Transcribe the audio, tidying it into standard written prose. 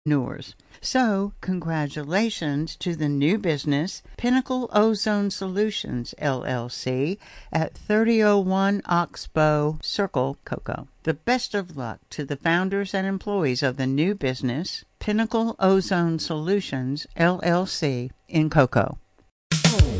entrepreneurs. So, congratulations to the new business, Pinnacle Ozone Solutions, LLC, at 3001 Oxbow Circle, Cocoa. The best of luck to the founders and employees of the new business, Pinnacle Ozone Solutions, LLC, in Cocoa.